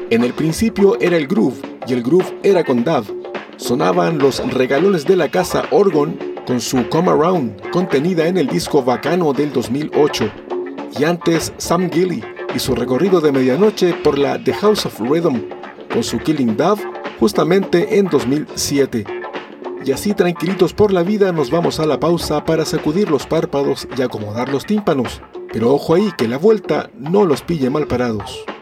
En el principio era el groove, y el groove era con Dav. Sonaban los regalones de la casa Orgon con su Come Around, contenida en el disco Bacano del 2008. Y antes Sam Gilly y su recorrido de medianoche por la The House of Rhythm, con su Killing Dove, justamente en 2007. Y así tranquilitos por la vida nos vamos a la pausa para sacudir los párpados y acomodar los tímpanos. Pero ojo ahí que la vuelta no los pille mal parados.